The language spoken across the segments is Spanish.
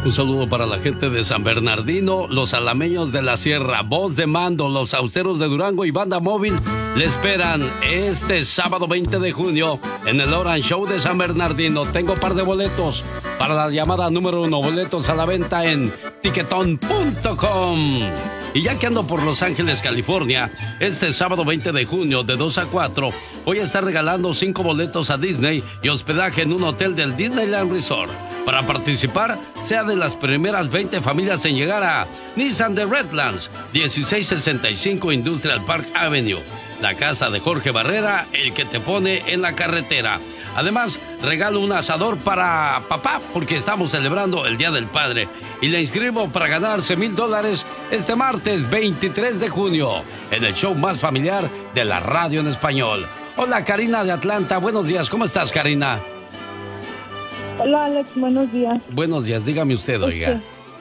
Un saludo para la gente de San Bernardino, los alameños de la Sierra, Voz de Mando, los austeros de Durango y Banda Móvil le esperan este sábado 20 de junio en el Orange Show de San Bernardino. Tengo un par de boletos para la llamada número 1, boletos a la venta en tiquetón.com. Y ya que ando por Los Ángeles, California, este sábado 20 de junio de 2 a 4 voy a estar regalando 5 boletos a Disney y hospedaje en un hotel del Disneyland Resort. Para participar, sea de las primeras 20 familias en llegar a Nissan de Redlands, 1665 Industrial Park Avenue. La casa de Jorge Barrera, el que te pone en la carretera. Además, regalo un asador para papá, porque estamos celebrando el Día del Padre. Y le inscribo para ganarse $1,000 este martes 23 de junio, en el show más familiar de la radio en español. Hola, Karina de Atlanta. Buenos días. ¿Cómo estás, Karina? Hola, Alex. Buenos días. Buenos días. Dígame usted, oiga.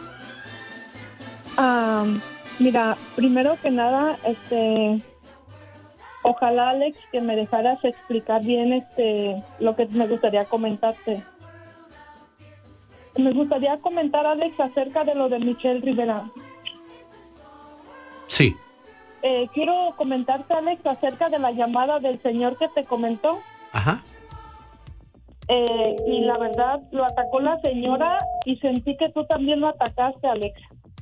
Mira, primero que nada, ojalá, Alex, que me dejaras explicar bien lo que me gustaría comentarte. Me gustaría comentar, Alex, acerca de lo de Michelle Rivera. Sí. Quiero comentarte, Alex, acerca de la llamada del señor que te comentó. Ajá. Y la verdad, lo atacó la señora y sentí que tú también lo atacaste, Alex.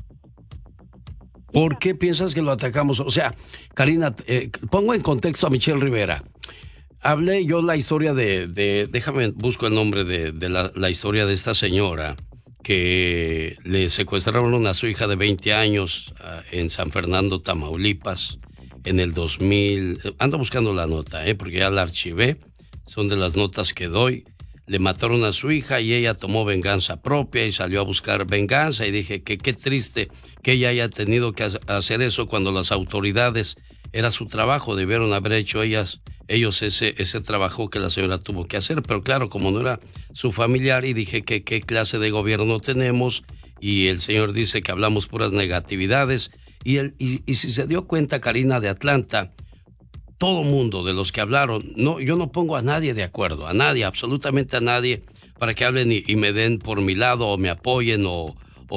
¿Por qué piensas que lo atacamos? O sea, Karina, pongo en contexto a Michelle Rivera. Hablé yo la historia déjame, busco el nombre de la historia de esta señora que le secuestraron a su hija de 20 años en San Fernando, Tamaulipas, en el 2000. Ando buscando la nota, porque ya la archivé. Son de las notas que doy. Le mataron a su hija y ella tomó venganza propia y salió a buscar venganza. Y dije que qué triste que ella haya tenido que hacer eso cuando las autoridades, era su trabajo, debieron haber hecho ellos ese trabajo que la señora tuvo que hacer. Pero claro, como no era su familiar, y dije que qué clase de gobierno tenemos, y el señor dice que hablamos puras negatividades. Y si se dio cuenta, Karina de Atlanta, todo mundo de los que hablaron, yo no pongo a nadie de acuerdo, a nadie, absolutamente a nadie, para que hablen y me den por mi lado o me apoyen o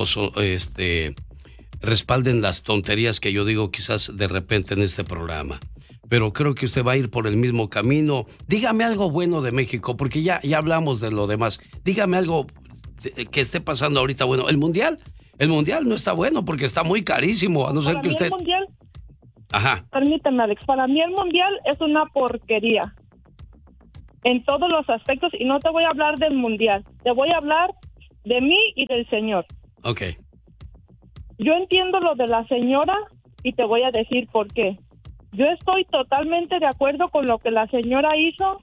respalden las tonterías que yo digo quizás de repente en este programa. Pero creo que usted va a ir por el mismo camino. Dígame algo bueno de México, porque ya hablamos de lo demás. Dígame algo que esté pasando ahorita bueno. El mundial no está bueno porque está muy carísimo, a no ser que usted... Ajá. Permíteme, Alex, para mí el mundial es una porquería en todos los aspectos, y no te voy a hablar del mundial, te voy a hablar de mí y del señor. Ok. Yo entiendo lo de la señora y te voy a decir por qué. Yo estoy totalmente de acuerdo con lo que la señora hizo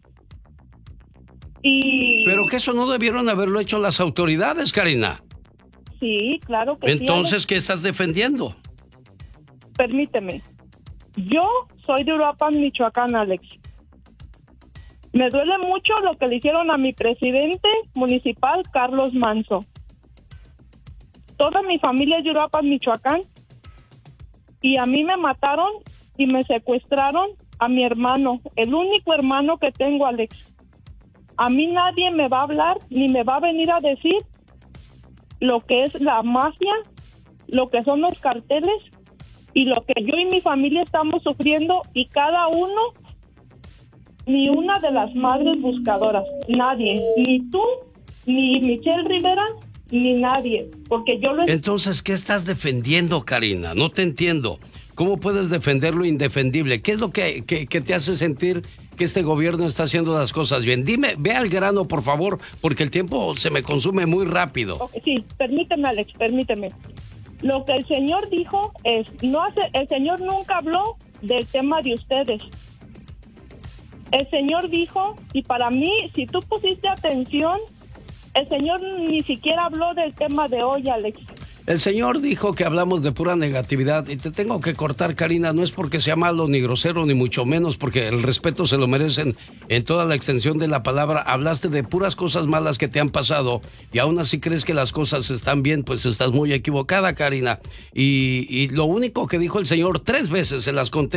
y... Pero que eso no debieron haberlo hecho las autoridades, Karina. Sí, claro que Entonces, sí, ¿qué estás defendiendo? Permíteme. Yo soy de Uruapan, Michoacán, Alex. Me duele mucho lo que le hicieron a mi presidente municipal, Carlos Manzo. Toda mi familia es de Uruapan, Michoacán, y a mí me mataron y me secuestraron a mi hermano, el único hermano que tengo, Alex. A mí nadie me va a hablar ni me va a venir a decir lo que es la mafia, lo que son los carteles y lo que yo y mi familia estamos sufriendo, y cada uno, ni una de las madres buscadoras, nadie, ni tú, ni Michelle Rivera, ni nadie, porque yo lo... Entonces, ¿qué estás defendiendo, Karina? No te entiendo. ¿Cómo puedes defender lo indefendible? ¿Qué es lo que te hace sentir que este gobierno está haciendo las cosas bien? Dime, ve al grano, por favor, porque el tiempo se me consume muy rápido. Okay, sí, permíteme, Alex, permíteme. Lo que el señor dijo es, el señor nunca habló del tema de ustedes. El señor dijo, y para mí, si tú pusiste atención, el señor ni siquiera habló del tema de hoy, Alex. El señor dijo que hablamos de pura negatividad, y te tengo que cortar, Karina, no es porque sea malo ni grosero ni mucho menos, porque el respeto se lo merecen en toda la extensión de la palabra. Hablaste de puras cosas malas que te han pasado y aún así crees que las cosas están bien, pues estás muy equivocada, Karina. Y lo único que dijo el señor 3 veces, se las conté,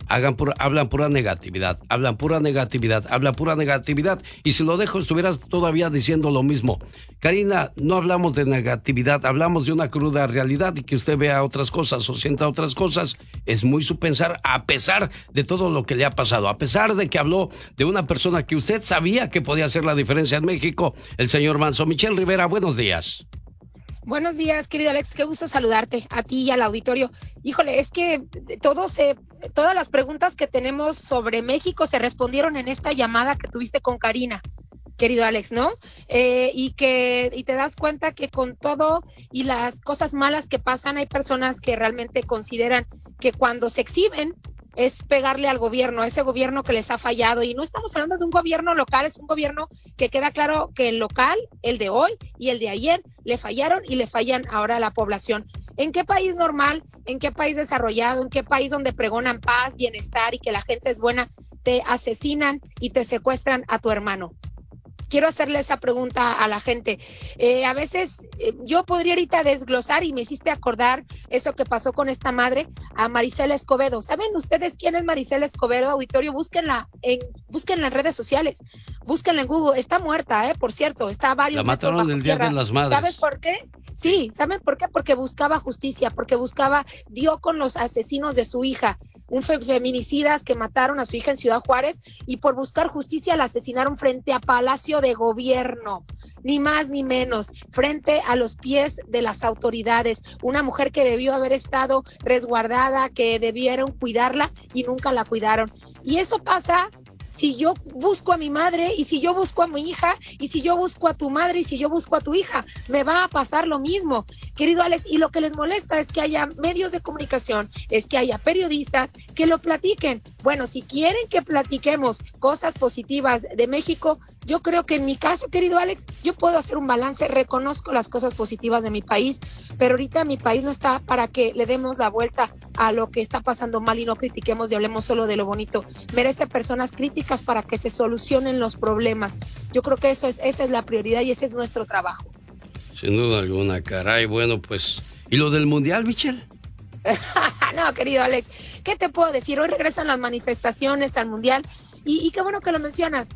hablan pura negatividad, hablan pura negatividad, y si lo dejo estuvieras todavía diciendo lo mismo. Karina, no hablamos de negatividad, hablamos de una cruda realidad, y que usted vea otras cosas o sienta otras cosas es muy su pensar, a pesar de todo lo que le ha pasado, a pesar de que habló de una persona que usted sabía que podía hacer la diferencia en México, el señor Manso. Michelle Rivera, buenos días. Buenos días, querido Alex, qué gusto saludarte, a ti y al auditorio. Híjole, es que todas las preguntas que tenemos sobre México se respondieron en esta llamada que tuviste con Karina, querido Alex, ¿no? Y te das cuenta que con todo y las cosas malas que pasan, hay personas que realmente consideran que cuando se exhiben es pegarle al gobierno, a ese gobierno que les ha fallado. Y no estamos hablando de un gobierno local, es un gobierno que queda claro que el local, el de hoy y el de ayer, le fallaron y le fallan ahora a la población. ¿En qué país normal, en qué país desarrollado, en qué país donde pregonan paz, bienestar y que la gente es buena, te asesinan y te secuestran a tu hermano? Quiero hacerle esa pregunta a la gente. A veces yo podría ahorita desglosar, y me hiciste acordar eso que pasó con esta madre, a Marisela Escobedo. ¿Saben ustedes quién es Marisela Escobedo, auditorio? Búsquenla en redes sociales, búsquenla en Google. Está muerta, por cierto, está a varios metros bajo tierra. La mataron el Día de las Madres. ¿Sabes por qué? Sí, ¿saben por qué? Porque buscaba justicia, porque dio con los asesinos de su hija, feminicidas que mataron a su hija en Ciudad Juárez, y por buscar justicia la asesinaron frente a Palacio de Gobierno, ni más ni menos, frente a los pies de las autoridades. Una mujer que debió haber estado resguardada, que debieron cuidarla y nunca la cuidaron. Y eso pasa si yo busco a mi madre, y si yo busco a mi hija, y si yo busco a tu madre, y si yo busco a tu hija, me va a pasar lo mismo, querido Alex. Y lo que les molesta es que haya medios de comunicación, es que haya periodistas que lo platiquen. Bueno, si quieren que platiquemos cosas positivas de México, yo creo que en mi caso, querido Alex, yo puedo hacer un balance, reconozco las cosas positivas de mi país, pero ahorita mi país no está para que le demos la vuelta a lo que está pasando mal y no critiquemos y hablemos solo de lo bonito. Merece personas críticas para que se solucionen los problemas. Yo creo que esa es la prioridad y ese es nuestro trabajo. Sin duda alguna, caray. Bueno, pues, ¿y lo del Mundial, Michelle? No, querido Alex, ¿qué te puedo decir? Hoy regresan las manifestaciones al Mundial y qué bueno que lo mencionas.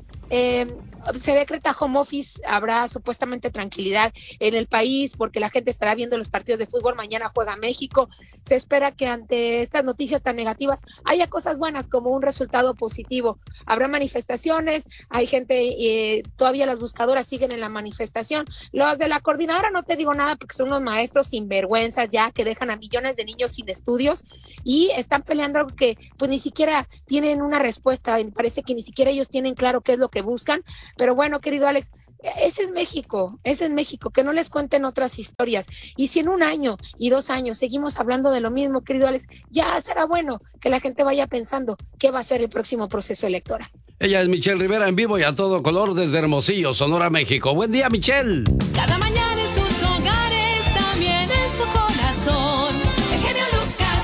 Se decreta home office, habrá supuestamente tranquilidad en el país porque la gente estará viendo los partidos de fútbol. Mañana juega México. Se espera que ante estas noticias tan negativas haya cosas buenas como un resultado positivo. Habrá manifestaciones, hay gente, todavía las buscadoras siguen en la manifestación. Los de la coordinadora no te digo nada porque son unos maestros sinvergüenzas ya que dejan a millones de niños sin estudios y están peleando algo que pues ni siquiera tienen una respuesta. Parece que ni siquiera ellos tienen claro qué es lo que buscan. Pero bueno, querido Alex, ese es México, que no les cuenten otras historias. Y si en 1 año y 2 años seguimos hablando de lo mismo, querido Alex, ya será bueno que la gente vaya pensando qué va a ser el próximo proceso electoral. Ella es Michelle Rivera en vivo y a todo color desde Hermosillo, Sonora, México. Buen día, Michelle. Cada mañana en sus hogares, también en su corazón, el genio Lucas.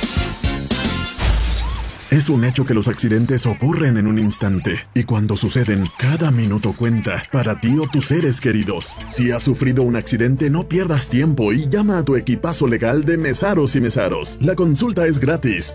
Es un hecho que los accidentes ocurren en un instante y cuando suceden, cada minuto cuenta para ti o tus seres queridos. Si has sufrido un accidente, no pierdas tiempo y llama a tu equipazo legal de Mesaros y Mesaros. La consulta es gratis.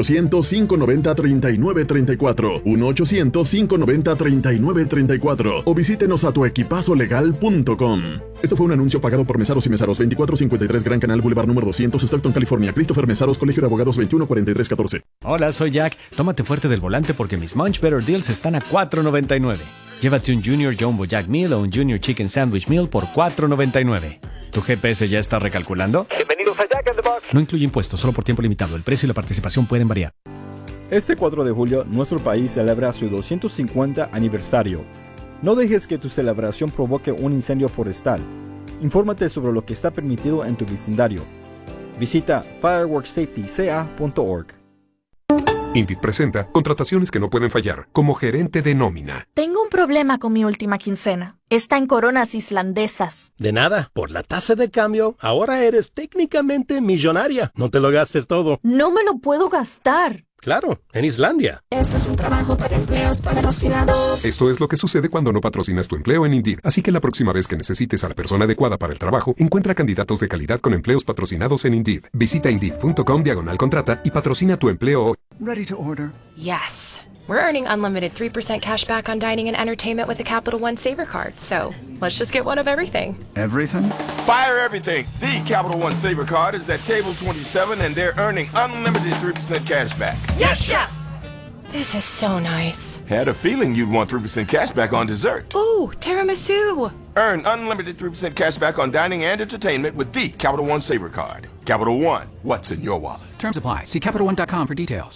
1-800-590-3934. 1-800-590-3934. O visítenos a tuequipazolegal.com. Esto fue un anuncio pagado por Mesaros y Mesaros. 2453 Gran Canal Boulevard número 200, Stockton, California. Christopher Mesaros, Colegio de Abogados 214314. Hola, soy Jack. Tómate fuerte del volante porque mis Munch Better Deals están a $4.99. Llévate un Junior Jumbo Jack Meal o un Junior Chicken Sandwich Meal por $4.99. ¿Tu GPS ya está recalculando? Bienvenidos a Jack in the Box. No incluye impuestos, solo por tiempo limitado. El precio y la participación pueden variar. Este 4 de julio, nuestro país celebra su 250 aniversario. No dejes que tu celebración provoque un incendio forestal. Infórmate sobre lo que está permitido en tu vecindario. Visita fireworkssafetyca.org. Indeed presenta contrataciones que no pueden fallar, como gerente de nómina. Tengo un problema con mi última quincena. Está en coronas islandesas. De nada, por la tasa de cambio, ahora eres técnicamente millonaria. No te lo gastes todo. No me lo puedo gastar. Claro, en Islandia. Esto es un trabajo para empleos patrocinados. Esto es lo que sucede cuando no patrocinas tu empleo en Indeed. Así que la próxima vez que necesites a la persona adecuada para el trabajo, encuentra candidatos de calidad con empleos patrocinados en Indeed. Visita Indeed.com/contrata y patrocina tu empleo hoy. Ready to order? Yes. We're earning unlimited 3% cash back on dining and entertainment with the Capital One Saver Card. So, let's just get one of everything. Everything? Fire everything. The Capital One Saver Card is at table 27 and they're earning unlimited 3% cash back. Yes, Chef! This is so nice. Had a feeling you'd want 3% cash back on dessert. Ooh, tiramisu. Earn unlimited 3% cash back on dining and entertainment with the Capital One Saver Card. Capital One, what's in your wallet? Terms apply. See CapitalOne.com for details.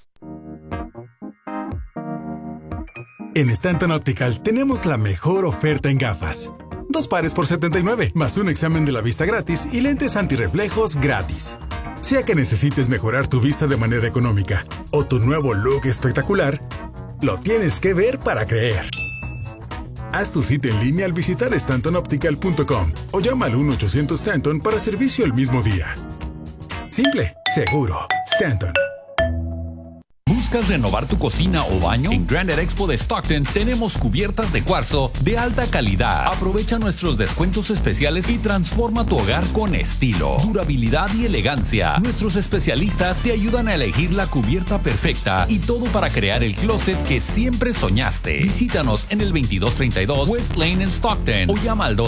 En Stanton Optical tenemos la mejor oferta en gafas. 2 pares por $79, más un examen de la vista gratis y lentes antirreflejos gratis. Sea que necesites mejorar tu vista de manera económica o tu nuevo look espectacular, lo tienes que ver para creer. Haz tu cita en línea al visitar StantonOptical.com o llama al 1-800-STANTON para servicio el mismo día. Simple, seguro, Stanton. ¿Buscas renovar tu cocina o baño? En Granite Expo de Stockton tenemos cubiertas de cuarzo de alta calidad. Aprovecha nuestros descuentos especiales y transforma tu hogar con estilo, durabilidad y elegancia. Nuestros especialistas te ayudan a elegir la cubierta perfecta y todo para crear el closet que siempre soñaste. Visítanos en el 2232 West Lane en Stockton o llama al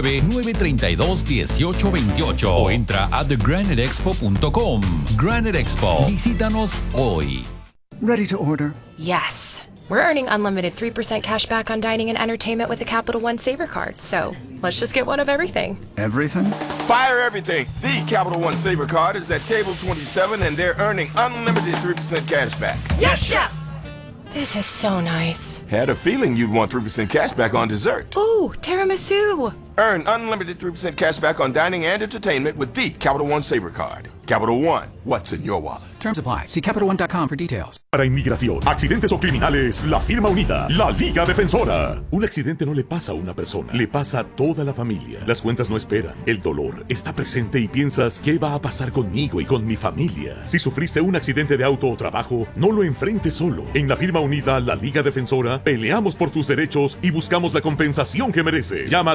209-932-1828 o entra a thegraniteexpo.com. Granite Expo. Visítanos hoy. Ready to order? Yes. We're earning unlimited 3% cash back on dining and entertainment with the Capital One Saver Card. So, let's just get one of everything. Everything? Fire everything. The Capital One Saver Card is at table 27 and they're earning unlimited 3% cash back. Yes, Chef! This is so nice. Had a feeling you'd want 3% cash back on dessert. Ooh, tiramisu. Earn unlimited 3% cash back on dining and entertainment with the Capital One Saver Card. Capital One, what's in your wallet? Terms apply. See CapitalOne.com for details. Para inmigración, accidentes o criminales, la firma unida, la Liga Defensora. Un accidente no le pasa a una persona, le pasa a toda la familia. Las cuentas no esperan, el dolor está presente y piensas, ¿qué va a pasar conmigo y con mi familia? Si sufriste un accidente de auto o trabajo, no lo enfrentes solo. En la firma unida, la Liga Defensora, peleamos por tus derechos y buscamos la compensación que mereces. Llama al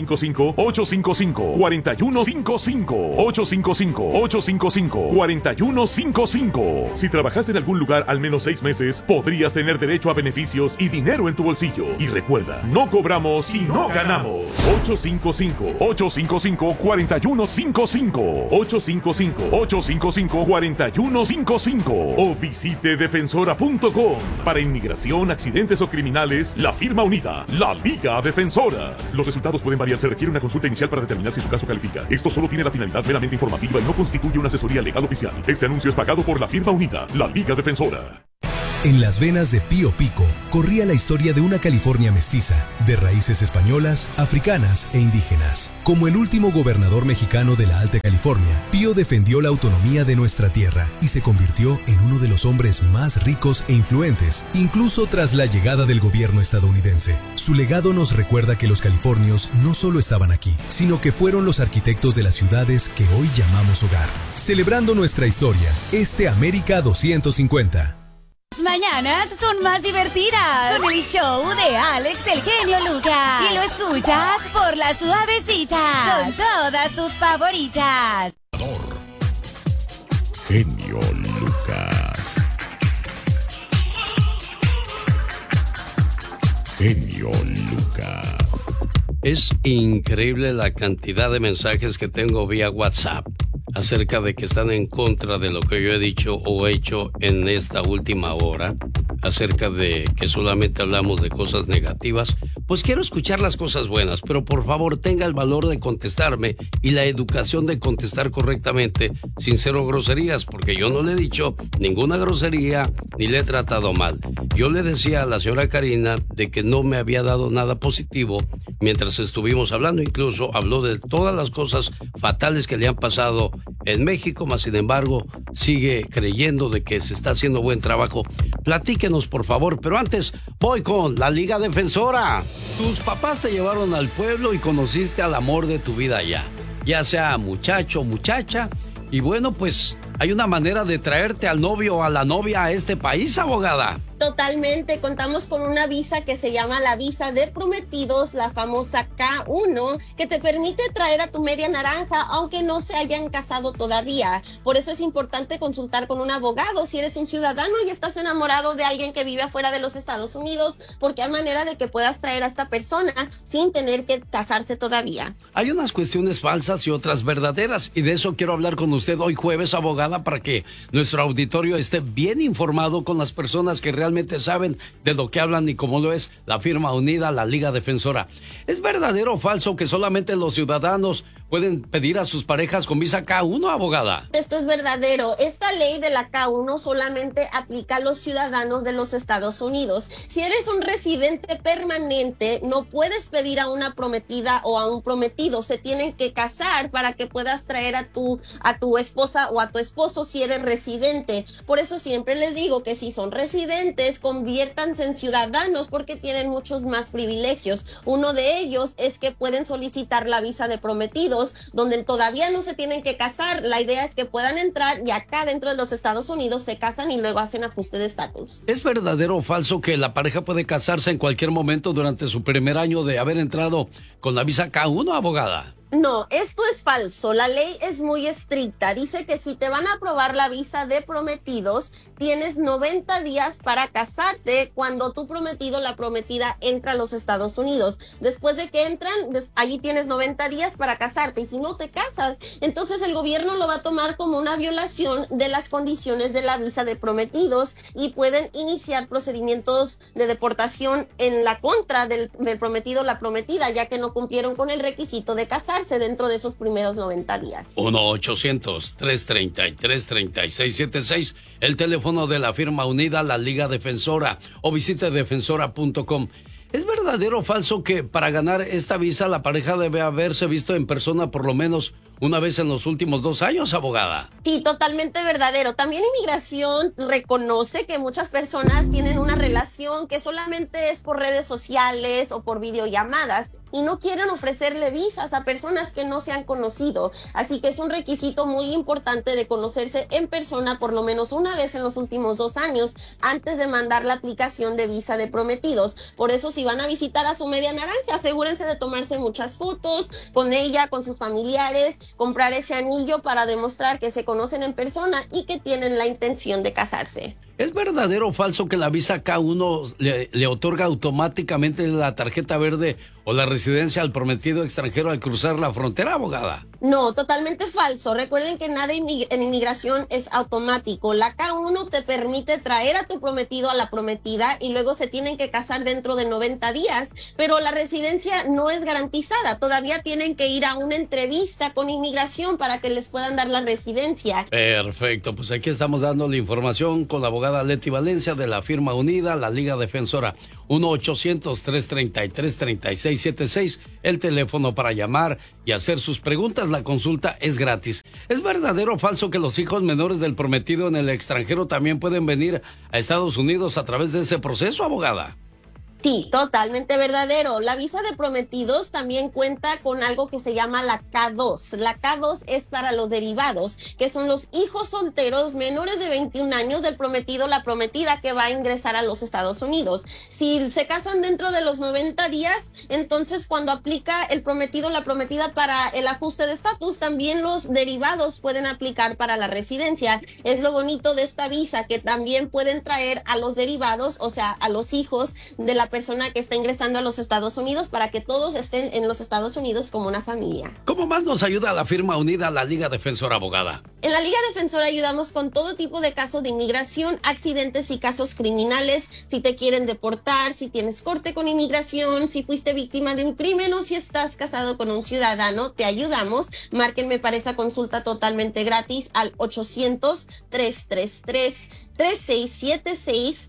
855-855-4155. 855-855-4155. Si trabajaste en algún lugar al menos 6 meses, podrías tener derecho a beneficios y dinero en tu bolsillo. Y recuerda, no cobramos si no ganamos. 855-855-4155. 855-855-4155. O visite defensora.com. Para inmigración, accidentes o criminales, la firma unida, la Liga Defensora. Los resultados pueden variar. Se requiere una consulta inicial para determinar si su caso califica. Esto solo tiene la finalidad meramente informativa y no constituye una asesoría legal oficial. Este anuncio es pagado por la firma unida, la Liga Defensora. En las venas de Pío Pico corría la historia de una California mestiza, de raíces españolas, africanas e indígenas. Como el último gobernador mexicano de la Alta California, Pío defendió la autonomía de nuestra tierra y se convirtió en uno de los hombres más ricos e influentes, incluso tras la llegada del gobierno estadounidense. Su legado nos recuerda que los californios no solo estaban aquí, sino que fueron los arquitectos de las ciudades que hoy llamamos hogar. Celebrando nuestra historia, América 250. Las mañanas son más divertidas con el show de Alex el Genio Lucas. Y lo escuchas por La Suavecita con todas tus favoritas. Genio Lucas. Genio Lucas. Es increíble la cantidad de mensajes que tengo vía WhatsApp acerca de que están en contra de lo que yo he dicho o hecho en esta última hora, acerca de que solamente hablamos de cosas negativas. Pues quiero escuchar las cosas buenas, pero por favor tenga el valor de contestarme y la educación de contestar correctamente sin cero groserías, porque yo no le he dicho ninguna grosería ni le he tratado mal. Yo le decía a la señora Karina de que no me había dado nada positivo mientras estuvimos hablando. Incluso habló de todas las cosas fatales que le han pasado en México, mas sin embargo sigue creyendo de que se está haciendo buen trabajo. Platíquenos por favor, pero antes voy con la Liga Defensora. Tus papás te llevaron al pueblo y conociste al amor de tu vida allá, ya sea muchacho o muchacha, y bueno, pues ¿Hay una manera de traerte al novio o a la novia a este país, abogada? Totalmente, contamos con una visa que se llama la visa de prometidos, la famosa K1, que te permite traer a tu media naranja aunque no se hayan casado todavía. Por eso es importante consultar con un abogado si eres un ciudadano y estás enamorado de alguien que vive afuera de los Estados Unidos, porque hay manera de que puedas traer a esta persona sin tener que casarse todavía. Hay unas cuestiones falsas y otras verdaderas, y de eso quiero hablar con usted hoy jueves, abogada, para que nuestro auditorio esté bien informado con las personas que realmente saben de lo que hablan y como lo es la firma unida, la Liga Defensora. ¿Es verdadero o falso que solamente los ciudadanos pueden pedir a sus parejas con visa K1, abogada? Esto es verdadero. Esta ley de la K1 solamente aplica a los ciudadanos de los Estados Unidos. Si eres un residente permanente, no puedes pedir a una prometida o a un prometido. Se tienen que casar para que puedas traer a tu esposa o a tu esposo si eres residente. Por eso siempre les digo que si son residentes, conviértanse en ciudadanos porque tienen muchos más privilegios. Uno de ellos es que pueden solicitar la visa de prometido, donde todavía no se tienen que casar. La idea es que puedan entrar y acá dentro de los Estados Unidos se casan y luego hacen ajuste de estatus. ¿Es verdadero o falso que la pareja puede casarse en cualquier momento durante su primer año de haber entrado con la visa K1, abogada? No, esto es falso. La ley es muy estricta. Dice que si te van a aprobar la visa de prometidos, tienes 90 días para casarte cuando tu prometido, la prometida, entra a los Estados Unidos. Después de que entran, allí tienes 90 días para casarte. Y si no te casas, entonces el gobierno lo va a tomar como una violación de las condiciones de la visa de prometidos y pueden iniciar procedimientos de deportación en la contra del prometido o la prometida, ya que no cumplieron con el requisito de casarse dentro de esos primeros 90 días. 1-800-333-3676, el teléfono de la firma unida, la Liga Defensora, o visite defensora.com. ¿Es verdadero o falso que para ganar esta visa la pareja debe haberse visto en persona por lo menos una vez en los últimos 2 años, abogada? Sí, totalmente verdadero. También Inmigración reconoce que muchas personas tienen una relación que solamente es por redes sociales o por videollamadas y no quieren ofrecerle visas a personas que no se han conocido. Así que es un requisito muy importante de conocerse en persona por lo menos una vez en los últimos 2 años antes de mandar la aplicación de visa de prometidos. Por eso, si van a visitar a su media naranja, asegúrense de tomarse muchas fotos con ella, con sus familiares, comprar ese anillo para demostrar que se conocen en persona y que tienen la intención de casarse. ¿Es verdadero o falso que la visa K1 le otorga automáticamente la tarjeta verde o la residencia al prometido extranjero al cruzar la frontera, abogada? No, totalmente falso. Recuerden que nada en inmigración es automático. La K1 te permite traer a tu prometido, a la prometida, y luego se tienen que casar dentro de 90 días, pero la residencia no es garantizada. Todavía tienen que ir a una entrevista con inmigración para que les puedan dar la residencia. Perfecto, pues aquí estamos dando la información con la abogada Leti Valencia de la firma unida, la Liga Defensora. 1-800-333-3676, el teléfono para llamar y hacer sus preguntas. La consulta es gratis. ¿Es verdadero o falso que los hijos menores del prometido en el extranjero también pueden venir a Estados Unidos a través de ese proceso, abogada? Sí, totalmente verdadero. La visa de prometidos también cuenta con algo que se llama la K2. La K2 es para los derivados, que son los hijos solteros menores de 21 años del prometido, la prometida, que va a ingresar a los Estados Unidos. Si se casan dentro de los 90 días, entonces cuando aplica el prometido, la prometida para el ajuste de estatus, también los derivados pueden aplicar para la residencia. Es lo bonito de esta visa, que también pueden traer a los derivados, o sea, a los hijos de la persona que está ingresando a los Estados Unidos, para que todos estén en los Estados Unidos como una familia. ¿Cómo más nos ayuda la firma unida, la Liga Defensora, abogada? En la Liga Defensora ayudamos con todo tipo de casos de inmigración, accidentes y casos criminales. Si te quieren deportar, si tienes corte con inmigración, si fuiste víctima de un crimen o si estás casado con un ciudadano, te ayudamos. Márquenme para esa consulta totalmente gratis al 800-333-3676,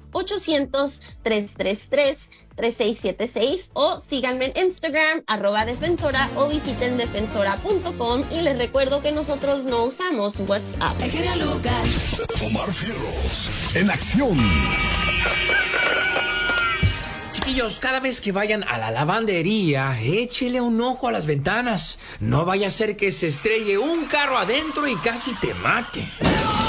800-333-3676, o síganme en Instagram, @defensora, o visiten defensora.com. Y les recuerdo que nosotros no usamos WhatsApp. El genio Lucas. Omar Fierros, en acción. Chiquillos, cada vez que vayan a la lavandería, échele un ojo a las ventanas. No vaya a ser que se estrelle un carro adentro y casi te mate.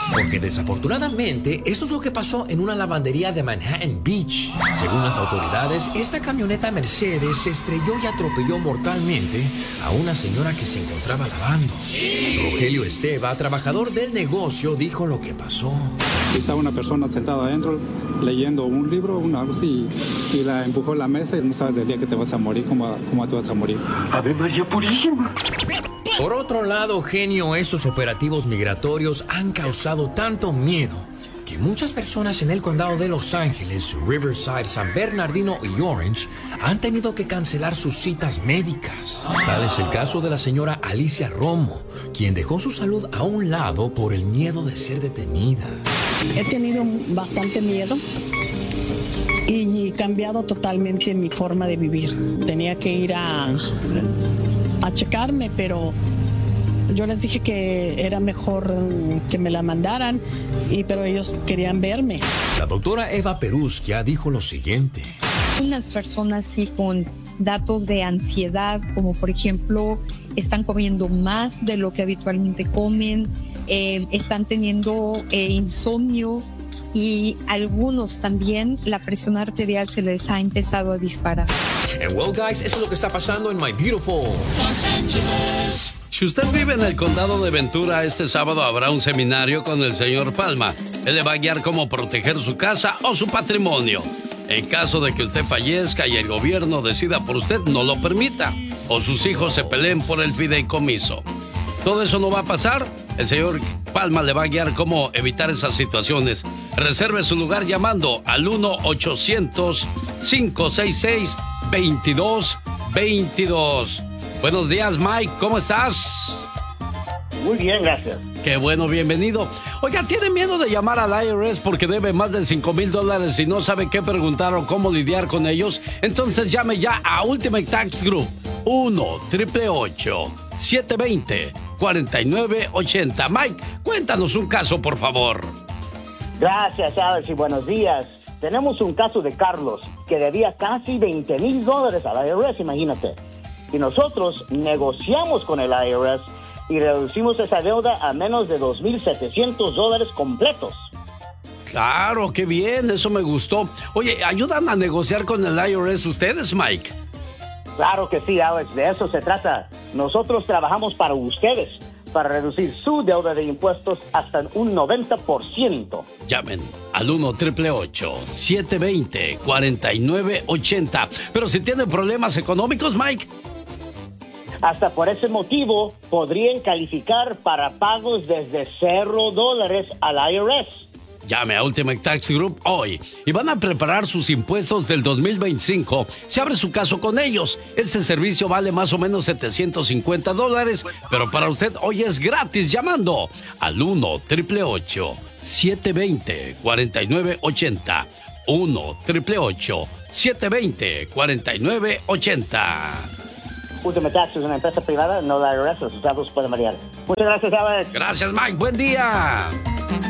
Porque desafortunadamente, esto es lo que pasó en una lavandería de Manhattan Beach. Según las autoridades, esta camioneta Mercedes se estrelló y atropelló mortalmente a una señora que se encontraba lavando. Rogelio Esteva, trabajador del negocio, dijo lo que pasó. Estaba una persona sentada adentro leyendo un libro, algo así, y la empujó a la mesa y no sabes del día que te vas a morir, cómo te vas a morir. ¡Ave María Purísima! Por otro lado, genio, esos operativos migratorios han causado tanto miedo que muchas personas en el condado de Los Ángeles, Riverside, San Bernardino y Orange han tenido que cancelar sus citas médicas. Tal es el caso de la señora Alicia Romo, quien dejó su salud a un lado por el miedo de ser detenida. He tenido bastante miedo y cambiado totalmente mi forma de vivir. Tenía que ir a checarme, pero yo les dije que era mejor que me la mandaran, pero ellos querían verme. La doctora Eva Perusquia dijo lo siguiente. Unas personas sí con datos de ansiedad, como por ejemplo, están comiendo más de lo que habitualmente comen, están teniendo insomnio y algunos también la presión arterial se les ha empezado a disparar. And well, guys, eso es lo que está pasando en My Beautiful Los Angeles. Si usted vive en el condado de Ventura, este sábado habrá un seminario con el señor Palma. Él le va a guiar cómo proteger su casa o su patrimonio. En caso de que usted fallezca y el gobierno decida por usted, no lo permita, o sus hijos se peleen por el fideicomiso. Todo eso no va a pasar. El señor Palma le va a guiar cómo evitar esas situaciones. Reserve su lugar llamando al 1-800-566-2222. Buenos días, Mike. ¿Cómo estás? Muy bien, gracias. Qué bueno, bienvenido. Oiga, ¿tiene miedo de llamar al IRS porque debe más de $5,000 y no sabe qué preguntar o cómo lidiar con ellos? Entonces llame ya a Ultimate Tax Group. 1-888-720-4980. Mike, cuéntanos un caso, por favor. Gracias, Alex, y buenos días. Tenemos un caso de Carlos que debía casi $20,000 al IRS, imagínate. Y nosotros negociamos con el IRS y reducimos esa deuda a menos de $2,700 completos. Claro, qué bien, eso me gustó. Oye, ¿ayudan a negociar con el IRS ustedes, Mike? Claro que sí, Alex, de eso se trata. Nosotros trabajamos para ustedes, para reducir su deuda de impuestos hasta un 90%. Llamen al 1-888-720-4980. Pero si tienen problemas económicos, Mike. Hasta por ese motivo podrían calificar para pagos desde $0 al IRS. Llame a Ultimate Tax Group hoy y van a preparar sus impuestos del 2025. Se abre su caso con ellos. Este servicio vale más o menos $750, pero para usted hoy es gratis llamando al 1-888-720-4980. 1-888-720-4980. Ultimate Tax es una empresa privada, no la IRS. Los estados pueden variar. Muchas gracias, Alex. Gracias, Mike. Buen día.